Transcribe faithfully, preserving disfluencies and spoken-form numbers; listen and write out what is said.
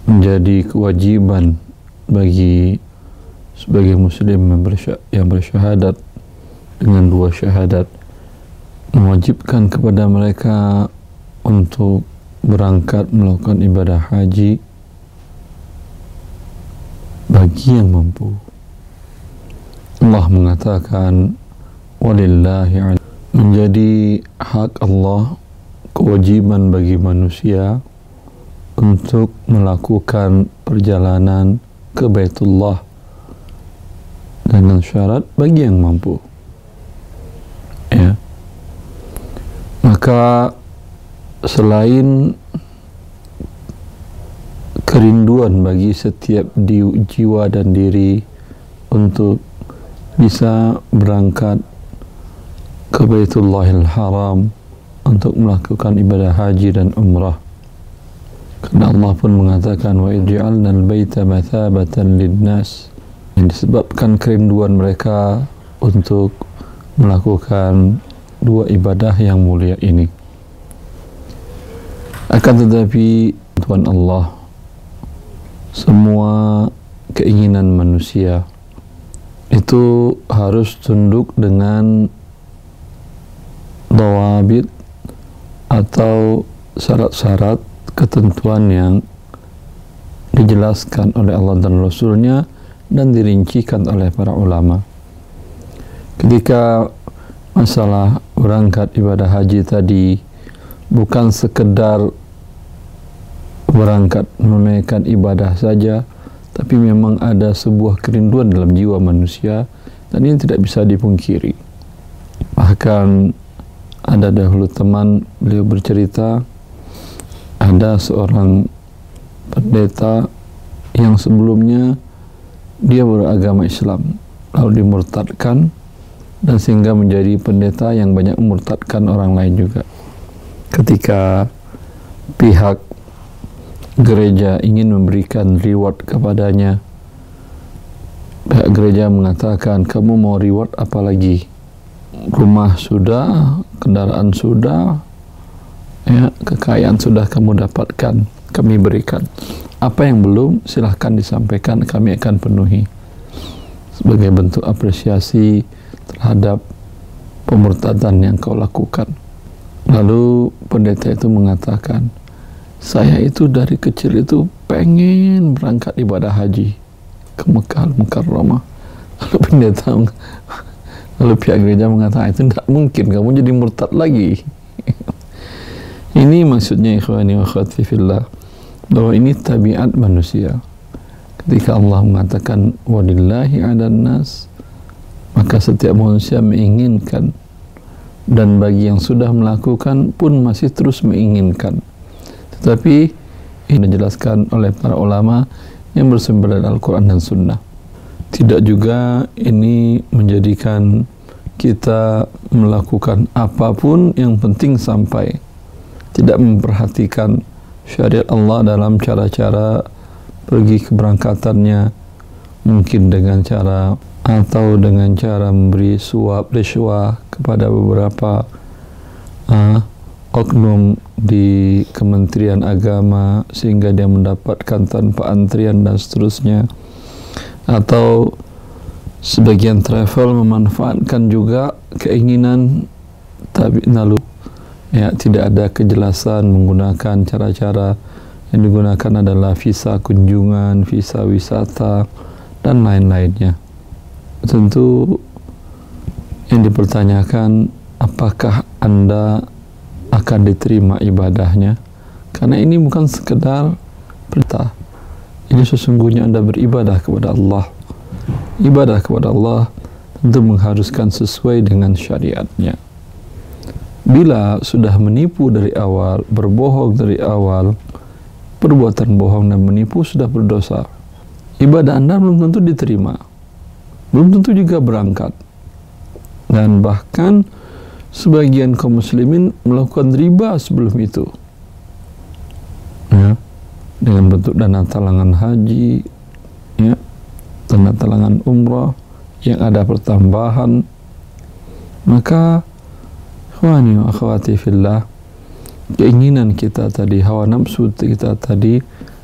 menjadi kewajiban bagi sebagai muslim yang bersyahadat dengan dua syahadat, mewajibkan kepada mereka untuk berangkat melakukan ibadah haji bagi yang mampu. Allah mengatakan walillahi, menjadi hak Allah, kewajiban bagi manusia untuk melakukan perjalanan ke Baitullah dengan syarat bagi yang mampu. Ya. Maka selain kerinduan bagi setiap di, jiwa dan diri untuk bisa berangkat ke Baitullahil Haram untuk melakukan ibadah haji dan umrah, karena Allah pun mengatakan wa idja'alna al-baita mathabatan lin-nas, yang disebabkan kerinduan mereka untuk melakukan dua ibadah yang mulia ini. Akan tetapi Tuhan Allah, semua keinginan manusia itu harus tunduk dengan dawabit atau syarat-syarat ketentuan yang dijelaskan oleh Allah dan Rasulnya dan dirincikan oleh para ulama. Ketika masalah berangkat ibadah haji tadi bukan sekedar berangkat menunaikan ibadah saja, tapi memang ada sebuah kerinduan dalam jiwa manusia, dan ini tidak bisa dipungkiri. Bahkan ada dahulu teman beliau bercerita, ada seorang pendeta yang sebelumnya dia beragama Islam lalu dimurtadkan, dan sehingga menjadi pendeta yang banyak memurtadkan orang lain juga. Ketika pihak gereja ingin memberikan reward kepadanya, pihak gereja mengatakan, kamu mau reward apa lagi? Rumah sudah, kendaraan sudah, ya, kekayaan sudah kamu dapatkan, kami berikan. Apa yang belum, silahkan disampaikan, kami akan penuhi sebagai bentuk apresiasi terhadap pemurtadan yang kau lakukan. Lalu pendeta itu mengatakan, saya itu dari kecil itu pengen berangkat ibadah haji ke Mekah Al-Mukarramah. Lalu pendeta, lalu pihak gereja mengatakan, itu tidak mungkin, kamu jadi murtad lagi. Ini maksudnya ikhwani wa akhwati fillah, bahwa ini tabiat manusia. Ketika Allah mengatakan walillahi 'alan nas, maka setiap manusia menginginkan, dan bagi yang sudah melakukan pun masih terus menginginkan. Tetapi ini dijelaskan oleh para ulama yang bersumber dari Al-Quran dan Sunnah. Tidak juga ini menjadikan kita melakukan apapun, yang penting sampai. Tidak memperhatikan syariat Allah dalam cara-cara pergi keberangkatannya, mungkin dengan cara atau dengan cara memberi suap rishwah kepada beberapa uh, oknum di Kementerian Agama sehingga dia mendapatkan tanpa antrian dan seterusnya. Atau sebagian travel memanfaatkan juga keinginan tapi lalu ya tidak ada kejelasan menggunakan cara-cara yang digunakan adalah visa kunjungan, visa wisata dan lain-lainnya. Tentu yang dipertanyakan, apakah Anda akan diterima ibadahnya? Karena ini bukan sekedar perintah. Ini sesungguhnya Anda beribadah kepada Allah. Ibadah kepada Allah tentu mengharuskan sesuai dengan syariatnya. Bila sudah menipu dari awal, berbohong dari awal, perbuatan bohong dan menipu sudah berdosa. Ibadah Anda belum tentu diterima, belum tentu juga berangkat. Dan bahkan sebagian kaum muslimin melakukan riba sebelum itu, ya, dengan bentuk dana talangan haji, ya, dana talangan umrah yang ada pertambahan. Maka ikhwani wa akhwati fillah, keinginan kita tadi, hawa nafsu kita tadi